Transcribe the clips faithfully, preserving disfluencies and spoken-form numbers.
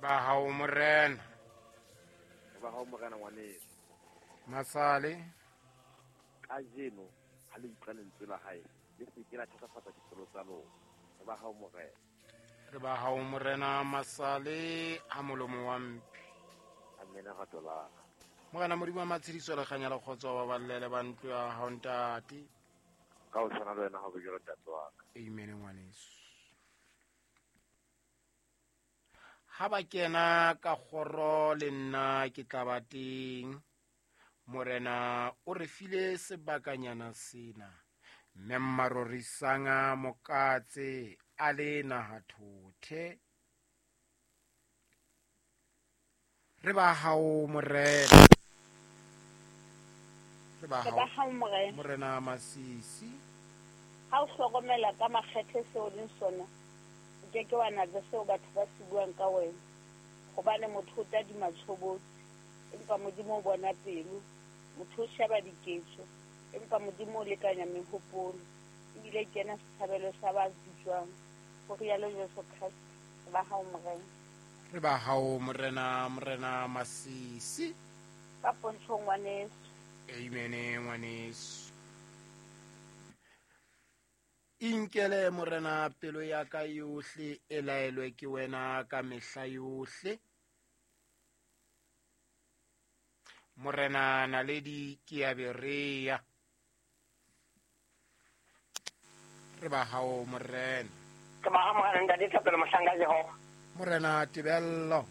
ba hao morena re ba hao morena ngwaneso masale ka jeno ha le utlwa lentswe la hae le se ke la thatafatsa dipelo tsa lona re ba hao morena re ba hao morena masale ha molomo wa mpi amen rato la morena modimo wa matshediso le kganya le kgotso ba balele ba ntlo ya hao ntate ka o tshwana le wena ha o bejelo ntate wa ka amen ngwaneso ha ba kena ka kgoro le nna ke tla ba teng morena o re file sebakanyana sena mme mmarorisanga mokatse a le nahathothe re ba hao morena re ba Re ba hao hao morena. morena Masisi Ha o hlokomela ka makgethe seo leng sona o ke ke wa natsa seo batho ba se buang ka wena gobane motho o tadima tshobotsi empa modimo o bona pelo motho o sheba diketso empa modimo o lekanya mehopolo ebile kena sethabelo sa ba bitswang go rialo Jesu Kriste re ba hao morena re ba hao morena morena Masisi ka pontsho ngwaneso amen ngwaneso inkele morena pelo ya ka yohle e laelwe ke wena ka mehla yohle morena naledi ke a bereya re ba hao morena ke ba ga morena ntate Thapelo Mohlanga Jehova morena Tebello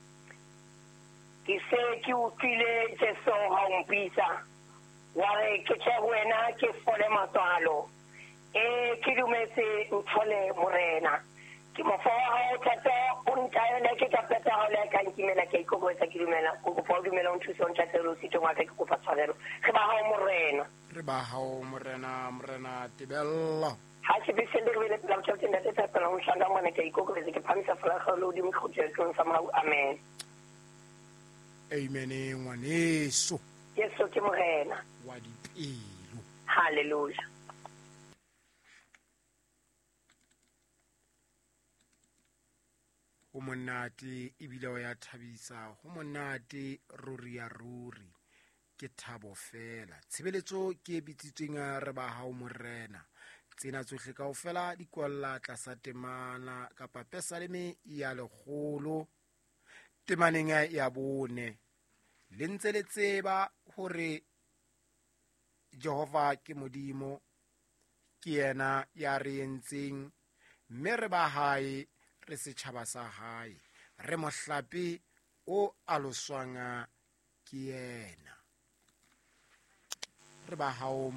ke se ke utlwile Jesu ha o mpitsa wa re ke tšhe wena ke fole matswalo e ke dumetse nthole morena ke mofoa ga o tata o ntayone ke ka peta ga o le ka nkimela ke ikokobetsa ke dumela ko kopa o dumela o nthusa o nthatlele o sitong wa ka ke kopa tshwarelo ge ba ga o morena re ba hao morena morena Tebello ha se be sele re bele pela motšhatse ntate Thapelo Mohlanga ngwana ke ikokobetsa ke phamisa folaga le o dimo go tšea tlong sa mau amen amen ngwaneso Jesu ke morena wa dipelo haleluya ho monate ebile o ya thabisa ho monate ruri ya ruri ke thabo fela tshebeletso ke e bitsitsweng re ba hao morena tsena tsohle kaofela di kwalla tlasa temana kapa pesaleme ya lekgolo temaneng ya bone le ntse le tseba hore Jehova ke modimo ke yena ya re entseng mme re ba hae re setšhaba sa hae re mohlapi o aloswang ke yena re ba hao